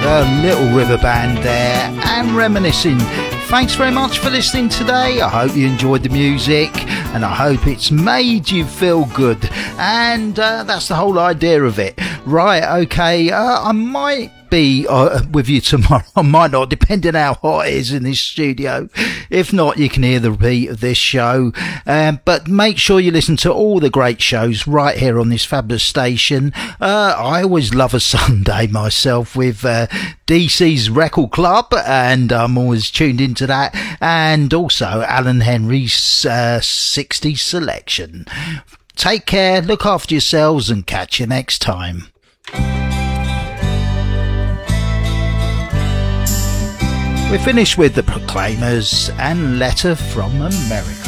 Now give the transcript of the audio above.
Little River Band there, and Reminiscing. Thanks very much for listening today. I hope you enjoyed the music, and I hope it's made you feel good. And that's the whole idea of it. Right, okay, I might be with you tomorrow. I might not, depending how hot it is in this studio. If not, you can hear the repeat of this show. But make sure you listen to all the great shows right here on this fabulous station. I always love a Sunday myself with DC's Record Club, and I'm always tuned into that. And also Alan Henry's 60s selection. Take care, look after yourselves, and catch you next time. We finish with the Proclaimers and Letter from America.